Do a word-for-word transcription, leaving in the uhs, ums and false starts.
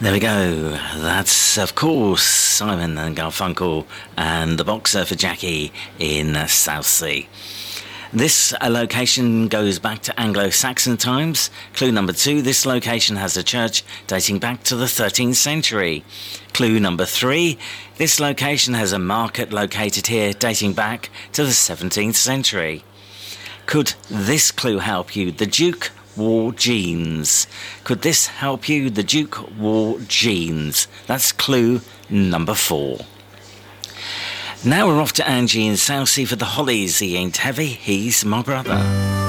There we go. That's, of course, Simon and Garfunkel and the Boxer for Jackie in uh, Southsea. This uh, location goes back to Anglo-Saxon times. Clue number two, this location has a church dating back to the thirteenth century. Clue number three, this location has a market located here dating back to the seventeenth century. Could this clue help you? The Duke wore jeans. Could this help you? The Duke wore jeans. That's clue number four. Now we're off to Angie in Southsea for the Hollies. He ain't heavy, he's my brother.